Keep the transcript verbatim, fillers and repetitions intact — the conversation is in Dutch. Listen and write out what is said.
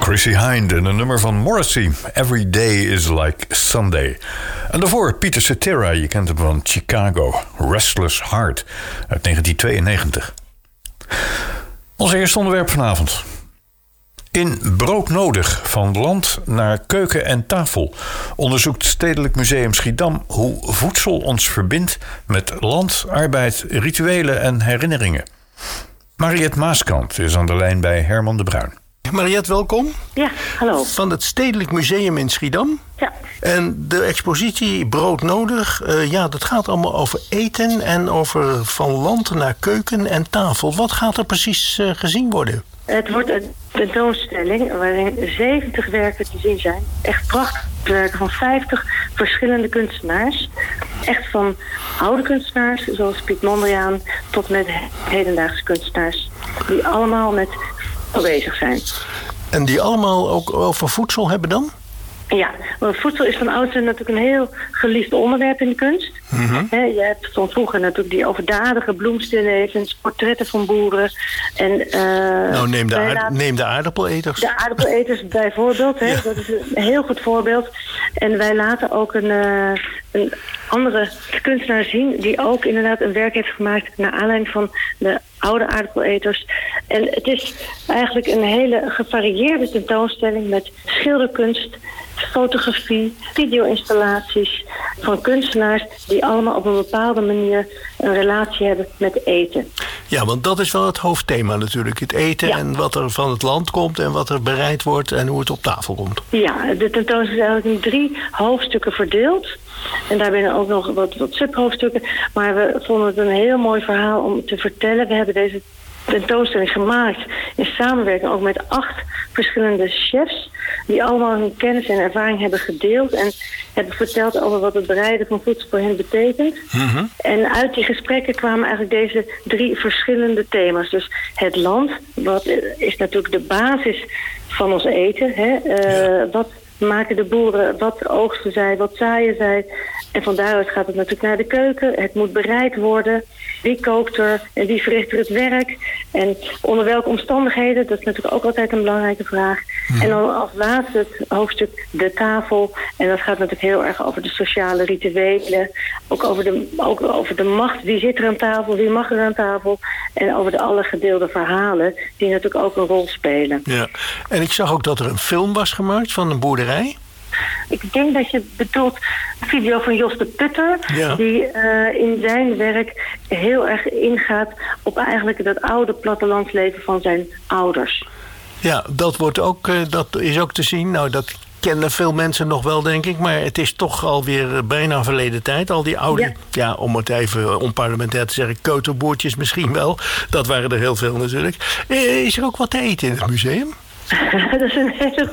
Chrissie Hynde en een nummer van Morrissey. Every Day is Like Sunday. En daarvoor Peter Cetera, je kent hem van Chicago. Restless Heart uit negentien tweeënnegentig. Ons eerste onderwerp vanavond. In Broodnodig, van land naar keuken en tafel, onderzoekt Stedelijk Museum Schiedam hoe voedsel ons verbindt met land, arbeid, rituelen en herinneringen. Mariette Maaskant is aan de lijn bij Herman de Bruin. Mariette, welkom. Ja, hallo. Van het Stedelijk Museum in Schiedam. Ja. En de expositie Broodnodig, uh, ja, dat gaat allemaal over eten en over van land naar keuken en tafel. Wat gaat er precies uh, gezien worden? Het wordt een tentoonstelling waarin zeventig werken te zien zijn. Echt prachtige werken van vijftig verschillende kunstenaars. Echt van oude kunstenaars, zoals Piet Mondriaan, tot met hedendaagse kunstenaars. Die allemaal met bezig zijn. En die allemaal ook over voedsel hebben dan? Ja, want voedsel is van oudsher natuurlijk een heel geliefd onderwerp in de kunst. Mm-hmm. He, je hebt van vroeger natuurlijk die overdadige bloemstillevens, portretten van boeren. En, uh, nou, neem de, aard- laten... neem de aardappeleters. De aardappeleters bijvoorbeeld, he, ja. Dat is een heel goed voorbeeld. En wij laten ook een, uh, een andere kunstenaar zien die ook inderdaad een werk heeft gemaakt naar aanleiding van de oude aardappeleters. En het is eigenlijk een hele gevarieerde tentoonstelling met schilderkunst, fotografie, video-installaties van kunstenaars die allemaal op een bepaalde manier een relatie hebben met eten. Ja, want dat is wel het hoofdthema natuurlijk. Het eten ja. En wat er van het land komt en wat er bereid wordt en hoe het op tafel komt. Ja, de tentoonstelling is eigenlijk in drie hoofdstukken verdeeld. En daarbinnen ook nog wat, wat subhoofdstukken. Maar we vonden het een heel mooi verhaal om te vertellen. We hebben deze tentoonstelling gemaakt in samenwerking ook met acht verschillende chefs die allemaal hun kennis en ervaring hebben gedeeld en hebben verteld over wat het bereiden van voedsel voor hen betekent. Mm-hmm. En uit die gesprekken kwamen eigenlijk deze drie verschillende thema's. Dus het land, wat is natuurlijk de basis van ons eten. Hè? Uh, ja. Wat maken de boeren, wat oogsten zij, wat zaaien zij. En van daaruit gaat het natuurlijk naar de keuken. Het moet bereid worden. Wie kookt er en wie verricht er het werk? En onder welke omstandigheden? Dat is natuurlijk ook altijd een belangrijke vraag. Hmm. En dan als laatste het hoofdstuk de tafel. En dat gaat natuurlijk heel erg over de sociale rituelen. Ook over de, ook over de macht. Wie zit er aan tafel? Wie mag er aan tafel? En over de alle gedeelde verhalen die natuurlijk ook een rol spelen. Ja. En ik zag ook dat er een film was gemaakt van een boerderij. Ik denk dat je bedoelt een video van Jos de Putter, ja. Die uh, in zijn werk heel erg ingaat op eigenlijk dat oude plattelandsleven van zijn ouders. Ja, dat wordt ook, uh, dat is ook te zien. Nou, dat kennen veel mensen nog wel, denk ik. Maar het is toch alweer bijna verleden tijd. Al die oude, ja, ja om het even onparlementair te zeggen, keuterboertjes misschien wel. Dat waren er heel veel natuurlijk. Is er ook wat te eten in het museum? Dat is een hele